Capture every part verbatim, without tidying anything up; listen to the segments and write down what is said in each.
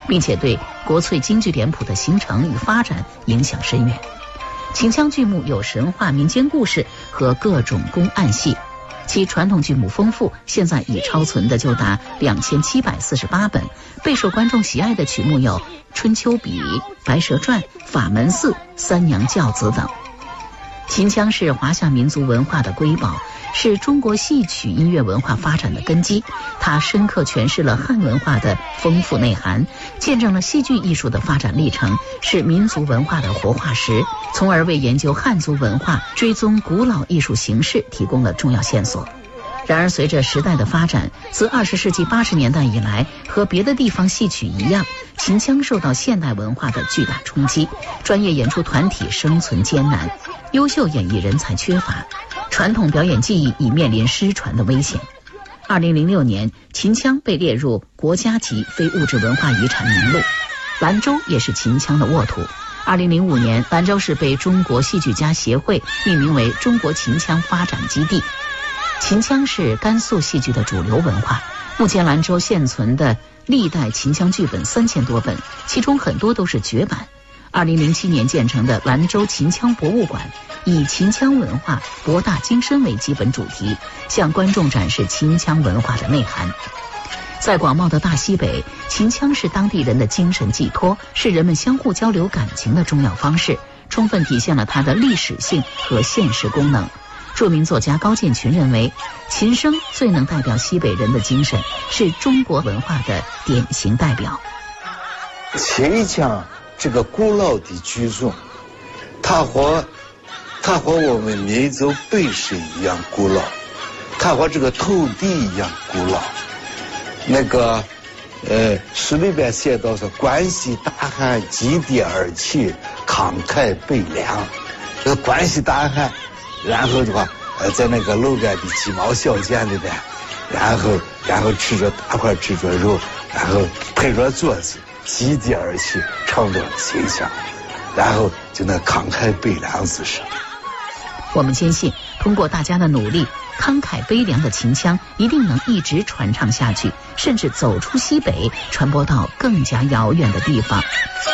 并且对国粹京剧脸谱的形成与发展影响深远。秦腔剧目有神话民间故事和各种公案戏，其传统剧目丰富，现在已超存的就达两千七百四十八本。备受观众喜爱的曲目有《春秋笔》、《白蛇传》、《法门寺》、《三娘教子》等。秦腔是华夏民族文化的瑰宝，是中国戏曲音乐文化发展的根基。它深刻诠释了汉文化的丰富内涵，见证了戏剧艺术的发展历程，是民族文化的活化石，从而为研究汉族文化、追踪古老艺术形式提供了重要线索。然而，随着时代的发展，自二十世纪八十年代以来，和别的地方戏曲一样，秦腔受到现代文化的巨大冲击，专业演出团体生存艰难，优秀演艺人才缺乏，传统表演技艺已面临失传的危险。二零零六年，秦腔被列入国家级非物质文化遗产名录，兰州也是秦腔的沃土。二零零五年，兰州市被中国戏剧家协会命名为中国秦腔发展基地。秦腔是甘肃戏剧的主流文化，目前兰州现存的历代秦腔剧本三千多本，其中很多都是绝版。二零零七年建成的兰州秦腔博物馆以秦腔文化博大精深为基本主题，向观众展示秦腔文化的内涵。在广袤的大西北，秦腔是当地人的精神寄托，是人们相互交流感情的重要方式，充分体现了它的历史性和现实功能。著名作家高建群认为，秦声最能代表西北人的精神，是中国文化的典型代表。 秦腔这个古老的剧种，它和它和我们民族本身一样古老，它和这个土地一样古老。那个呃诗里边写到说，关西大汉急跌而起，慷慨悲凉。这个关西大汉，然后的话呃在那个路边的鸡毛小店里边，然后然后吃着大块吃着肉，然后配着桌子，急跌而起，唱着秦腔，然后就那慷慨悲凉之声。 我们坚信，通过大家的努力，慷慨悲凉的秦腔一定能一直传唱下去，甚至走出西北，传播到更加遥远的地方。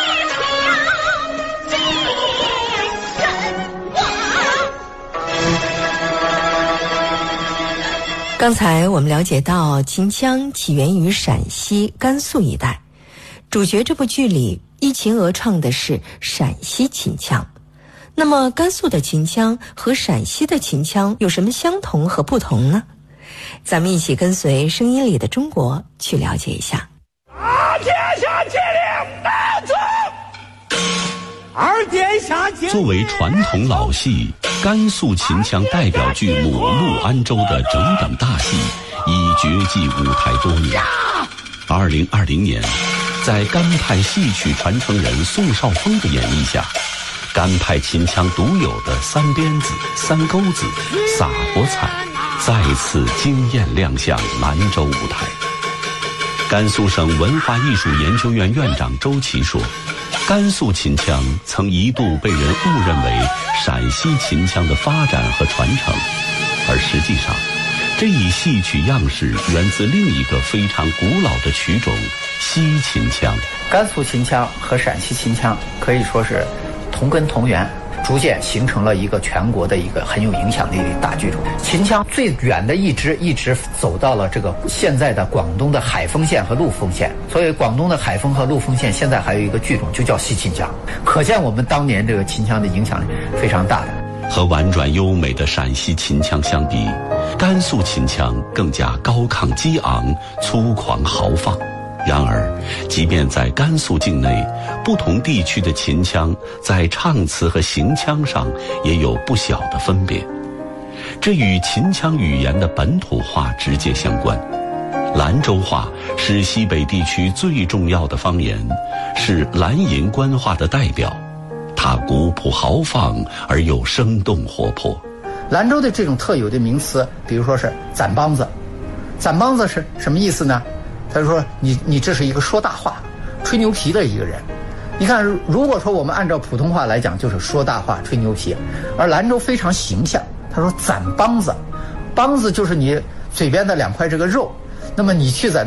刚才我们了解到，秦腔起源于陕西、甘肃一带，主角这部剧里依琴而唱的是陕西秦腔。那么甘肃的秦腔和陕西的秦腔有什么相同和不同呢？咱们一起跟随声音里的中国去了解一下。 二殿下接令打走。二殿下接令。 作为传统老戏，甘肃秦腔代表剧目《陆安州》的整整大戏已绝迹舞台多年。二零二零年，在甘派戏曲传承人宋少峰的演绎下，甘派秦腔独有的三鞭子、三钩子、洒国彩再次惊艳亮相兰州舞台。甘肃省文化艺术研究院院长周琦说，甘肃秦腔曾一度被人误认为陕西秦腔的发展和传承，而实际上这一戏曲样式源自另一个非常古老的曲种西秦腔。 甘肃秦腔和陕西秦腔可以说是同根同源，逐渐形成了一个全国的一个很有影响力的大剧种。秦腔最远的一支一直走到了这个现在的广东的海丰县和陆丰县，所以广东的海丰和陆丰县现在还有一个剧种就叫西秦腔，可见我们当年这个秦腔的影响力非常大的。 和婉转优美的陕西秦腔相比，甘肃秦腔更加高亢激昂、粗犷豪放。然而，即便在甘肃境内，不同地区的秦腔在唱词和行腔上也有不小的分别，这与秦腔语言的本土化直接相关。兰州话是西北地区最重要的方言，是兰银官话的代表，它古朴豪放而又生动活泼。 兰州的这种特有的名词，比如说是攒帮子，攒帮子是什么意思呢？他说你你这是一个说大话、吹牛皮的一个人。你看，如果说我们按照普通话来讲，就是说大话、吹牛皮，而兰州非常形象。他说攒帮子，帮子就是你嘴边的两块这个肉，那么你去在那儿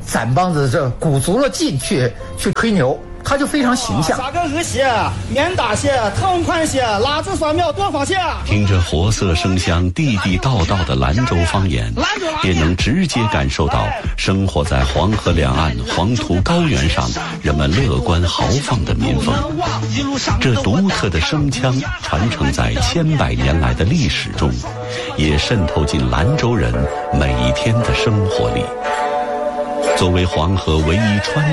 攒帮子这鼓足了劲去去吹牛，他就非常形象。 杀个鹅血，面大血，腾宽血，辣子蒜苗多放些。 听着活色生香、地地道道的兰州方言，便能直接感受到生活在黄河两岸黄土高原上人们乐观豪放的民风。这独特的声腔传承在千百年来的历史中，也渗透进兰州人每一天的生活里。作为黄河唯一穿